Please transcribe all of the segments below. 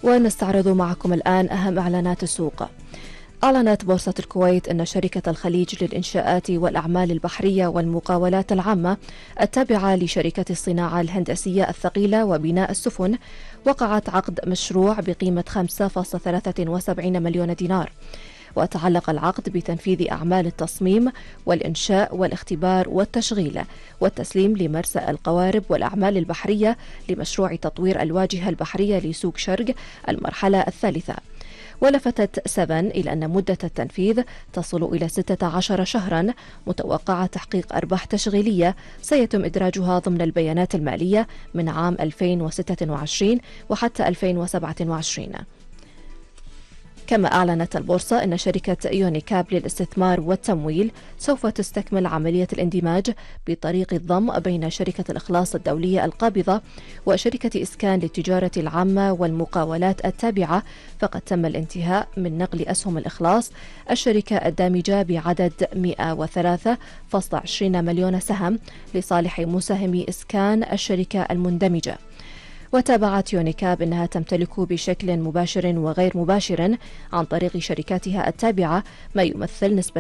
ونستعرض معكم الآن أهم إعلانات السوق. أعلنت بورصة الكويت أن شركة الخليج للإنشاءات والأعمال البحرية والمقاولات العامة التابعة لشركة الصناعة الهندسية الثقيلة وبناء السفن وقعت عقد مشروع بقيمة 5.73 مليون دينار، وتعلق العقد بتنفيذ أعمال التصميم والإنشاء والاختبار والتشغيل والتسليم لمرسى القوارب والأعمال البحرية لمشروع تطوير الواجهة البحرية لسوق شرق المرحلة الثالثة. ولفتت سبن إلى أن مدة التنفيذ تصل إلى 16 شهرا، متوقعة تحقيق أرباح تشغيلية سيتم إدراجها ضمن البيانات المالية من عام 2026 وحتى 2027. كما أعلنت البورصة أن شركة يونيكاب للاستثمار والتمويل سوف تستكمل عملية الاندماج بطريق الضم بين شركة الإخلاص الدولية القابضة وشركة إسكان للتجارة العامة والمقاولات التابعة، فقد تم الانتهاء من نقل أسهم الإخلاص الشركة الدامجة بعدد 103.20 مليون سهم لصالح مساهمي إسكان الشركة المندمجة. وتابعت يونيكاب أنها تمتلك بشكل مباشر وغير مباشر عن طريق شركاتها التابعة ما يمثل نسبة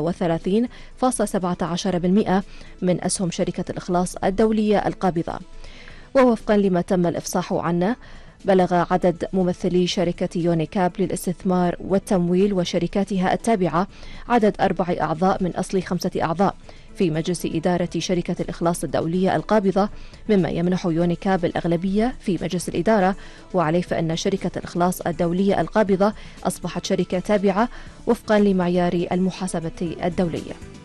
33.17% من أسهم شركة الإخلاص الدولية القابضة. ووفقا لما تم الإفصاح عنه، بلغ عدد ممثلي شركة يونيكاب للاستثمار والتمويل وشركاتها التابعة عدد 4 أعضاء من أصل 5 أعضاء في مجلس إدارة شركة الإخلاص الدولية القابضة، مما يمنح يونيكاب الأغلبية في مجلس الإدارة، وعليه فإن شركة الإخلاص الدولية القابضة أصبحت شركة تابعة وفقا لمعيار المحاسبة الدولية.